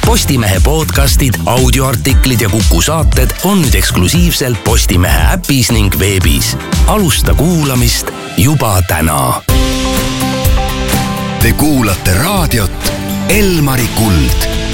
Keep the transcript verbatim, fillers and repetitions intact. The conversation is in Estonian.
Postimehe podcastid, audioartiklid ja Kuku saated on nüüd eksklusiivselt Postimehe äpis ning veebis. Alusta kuulamist juba täna. Te kuulate raadiot Elmari Kuld.